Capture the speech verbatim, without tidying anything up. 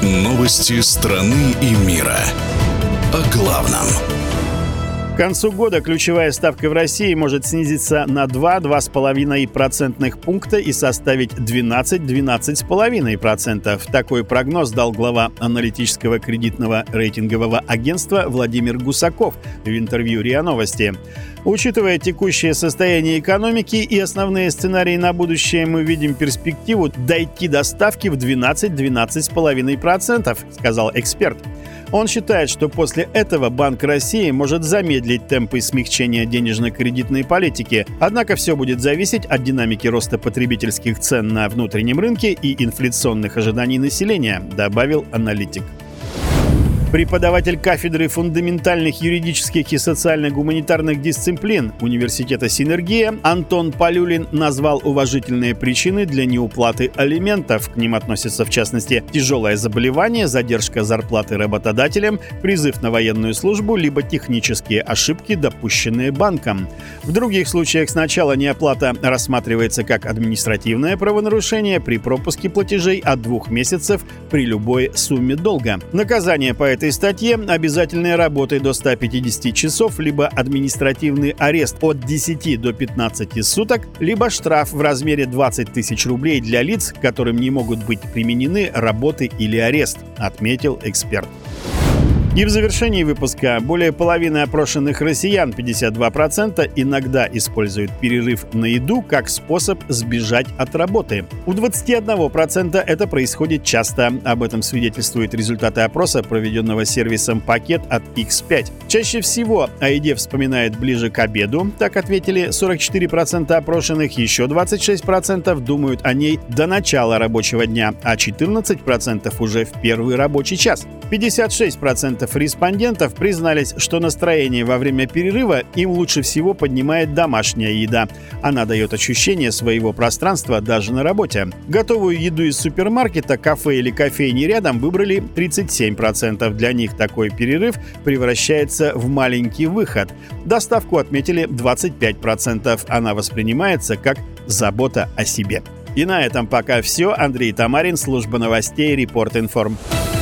Новости страны и мира. О главном. К концу года ключевая ставка в России может снизиться на два-два с половиной процентных пункта и составить двенадцать-двенадцать с половиной процентов. Такой прогноз дал глава аналитического кредитного рейтингового агентства Владимир Гусаков в интервью РИА Новости. Учитывая текущее состояние экономики и основные сценарии на будущее, мы видим перспективу дойти до ставки в двенадцать-двенадцать с половиной процентов, сказал эксперт. Он считает, что после этого Банк России может замедлить темпы смягчения денежно-кредитной политики. Однако все будет зависеть от динамики роста потребительских цен на внутреннем рынке и инфляционных ожиданий населения, добавил аналитик. Преподаватель кафедры фундаментальных юридических и социально-гуманитарных дисциплин Университета «Синергия» Антон Полюлин назвал уважительные причины для неуплаты алиментов. К ним относятся, в частности, тяжелое заболевание, задержка зарплаты работодателям, призыв на военную службу, либо технические ошибки, допущенные банком. В других случаях сначала неоплата рассматривается как административное правонарушение при пропуске платежей от двух месяцев при любой сумме долга. Наказание по этой статье – обязательной работой до ста пятидесяти часов, либо административный арест от десяти до пятнадцати суток, либо штраф в размере двадцать тысяч рублей для лиц, которым не могут быть применены работы или арест, отметил эксперт. И в завершении выпуска более половины опрошенных россиян, пятьдесят два процента, иногда используют перерыв на еду как способ сбежать от работы. У двадцати одного процента это происходит часто. Об этом свидетельствуют результаты опроса, проведенного сервисом «Пакет» от икс пять. Чаще всего о еде вспоминают ближе к обеду, так ответили сорок четыре процента опрошенных, еще двадцать шесть процентов думают о ней до начала рабочего дня, а четырнадцать процентов уже в первый рабочий час. пятьдесят шесть процентов респондентов признались, что настроение во время перерыва им лучше всего поднимает домашняя еда. Она дает ощущение своего пространства даже на работе. Готовую еду из супермаркета, кафе или кофейни рядом выбрали тридцать семь процентов. Для них такой перерыв превращается в маленький выход. Доставку отметили двадцать пять процентов. Она воспринимается как забота о себе. И на этом пока все. Андрей Тамарин, служба новостей Репорт Информ.